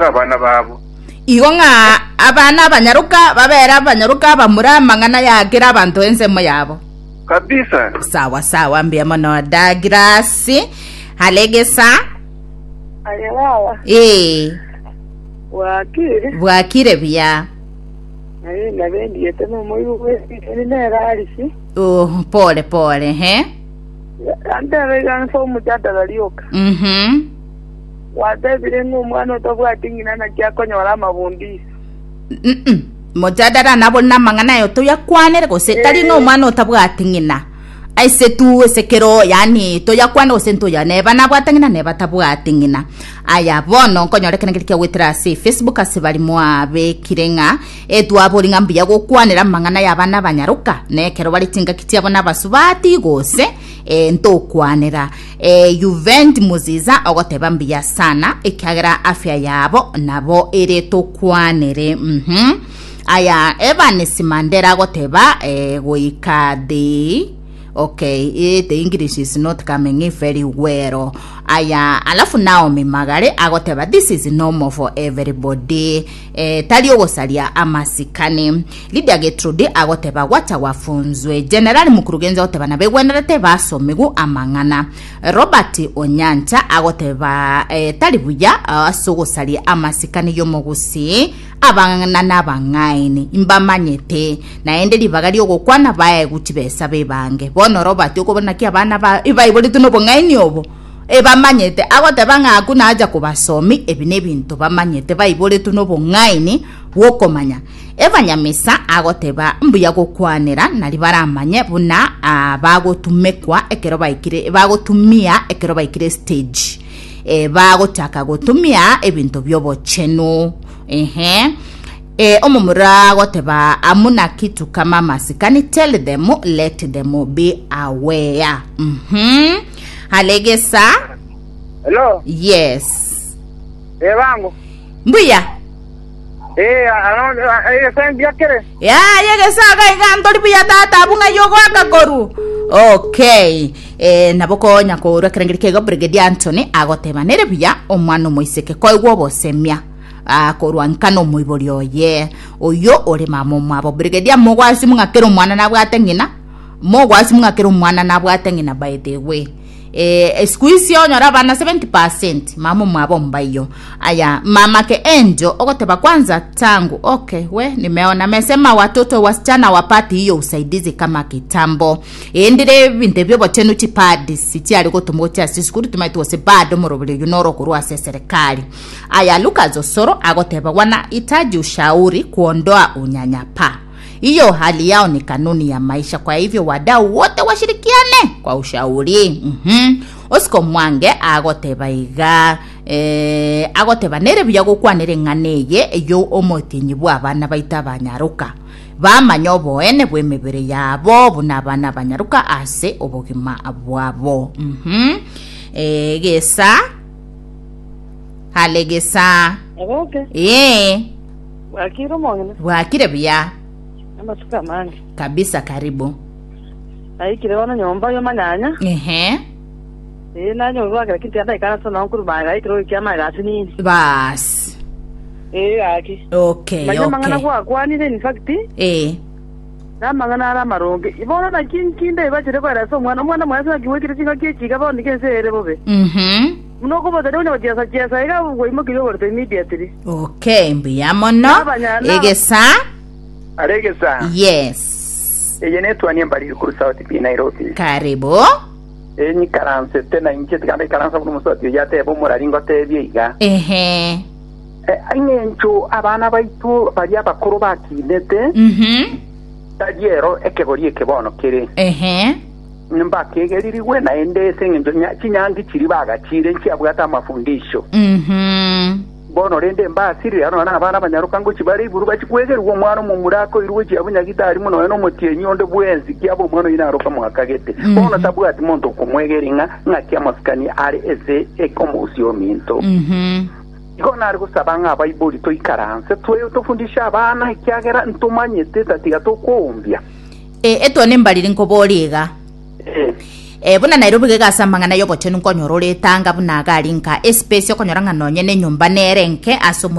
abana babo igo nga abana abanyaruka babera abanyaruka bamura mangana yagira abantu ensemo yabo kabisa. Sawa mbia mono dagrasi halegesa Ayalawa. Wakire bia. Nabendi yetano moyo kwesi nera alisi. Pole he. Anda vegan fo mutata galioka. Wadebire ngumwana otobwatingina na kyakonyora mabundisi. Mojadara nabo namangana yo to yakwanere ko setali no mwana otabwatingina. Aise tu sekero yani to yakwana osento ya neba nabwatangina neba tabwatingina. Aya bono konyorekana kirikia witra si Facebook asibali mwa be kirenga etu abolinga mbya gokwanera mangana yabana banyaruka nekero balitinga kitia bona basubati gose ntokwanera Juvent muziza ogoteba mbya sana ikagera afya yabo nabo ere tokwanere aya Evan Simandera goteba goikade. Okay, the English is not coming in very well. Aya alafu Naomi Magare agoteba this is normal for everybody. Talio gosalia amasikane. Lydia Getrude agoteba wacha wafunzwe. General Mukurugenzi agoteba na begwenderete basomigu amangana. Robert Onyancha agoteba talibuya asogosalia amasikane yomogusi abangana nabangaini imbamanyete naendeli bagali ogokwana baye gutibesa bebange bono Robert ukobona ki abana ba ibayiboli tuno bongaini obo ebamanyete agoteba ngaku naja kubasomi ebinebintu bamanyete bayiboli tuno bongaini wokomanya Evanyamisa agoteba mbuya gokwanera nali baramanye buna bagotumekwa ekero bayikire bagotumia ekero bayikire stage bagotaka gotumia ebintu byobocheno omumura goteba amuna kitu kama masikani tell them let them be aware. Halegesa. Hello. Yes. Bango. Mbuya. Sendia kere. Ya yegesa ga ngandoli buya tata bunga yogo akakoru. Okay. Naboko nyako rekerengirike go Brigadier Anthony agoteba nere buya omwana moiseke koigwo bosemia. Korwankano muibolyo ye oyo ole mamo mwabo Brigadier mogwasi mungakero mwana nabwatengina mogwasi mungakero mwana nabwatengina by the way squeeze onyora bana 70% mamo mwabo mbayo aya mama ke Enjo ogoteba kwanza tangu okay we nimeona mesema watoto wasichana wapati hiyo usaidizi kama kitambo endire binte byo botenu chipadi sitiali gotumocha siskuru tumaitu wase bado morobele yunoro kurwa serikali aya Lucas Osoro agoteba wana itaji ushauri kuondoa unyanyapa. Hiyo hali yao ni kanuni ya maisha, kwa hivyo wadau wote washirikiane kwa ushauri. Osiko Mwange agoteba iga agoteba nere bya gukwanire nganeye yo omotinyi bwa abana baita banyaruka bamanyobo ene bwemebere yabo bunabana banyaruka ase obogima abwabo. Gesa halegesa okay. Wakiro mongene wakire bya amasuka mangi kabisa karibu aikire wana nyomba yo manyanya na nyomba kile kitu hata ikana sana nkuru banga aikiro kiama gasini bas aki okay mangana kwa ni in fact na mangana ara maronge ibona na kinkinde bachire kwa raso mwana mwasa kiwe kire kinga kichiga bondi kesere bobe Mnoko bada dona wajasa ega goimo kilo worte immediately. Okay, mbiyamono. Egesa. Aregesa. Yes. Ejene twani mbali ku South P Nairobi. Karibu. Ni karanse tena inche tikambe karansa ku musoti yate bo moraringo te biega. Ainencho abana baitu bali abakuru bakinete. Tagiero ekegori ekebono kire. Nimba kegeriri we na ende sengenzo kinyangi kiri bagakire nkyabwata amafundisho bono rende mba siri ano na abana banyaruka ngo kibari buru bakikwegera uwo mwana mu murako iruwe kiyabunya gitari muno no mutienyi onde bwenzi kyabo mwana inaruka mu akagete bono tabwati muntu kumwegeringa ngakia maskani ari ese ekomosio minto ikona ari kusabanga abayibuli to ikaranse twe tofundisha abana ikyagera ntumanyete tatiga to kumbya eto nembalire nkoboliga buna Nairobi gegasambanga nayo botenu konyorole tanga buna galinka espace konyoranga nonye ne nyumba nerenke aso